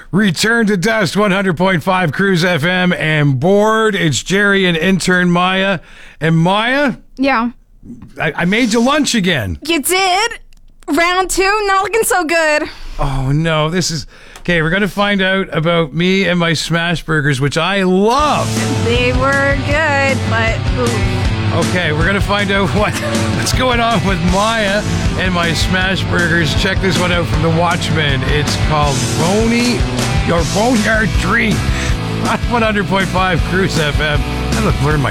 Return to Dust, 100.5 Cruise FM, and board. It's Jerry and intern Maya. And Maya, Yeah. I made you lunch again. You did? Round 2? Not looking so good. Oh, no, this is... Okay, we're going to find out about me and my smash burgers, which I love. They were good, but... Ooh. Okay, we're going to find out what's going on with Maya and my smash burgers. Check this one out from The Watchmen. It's called Your Boneyard Dream on 100.5 Cruise FM. I learned my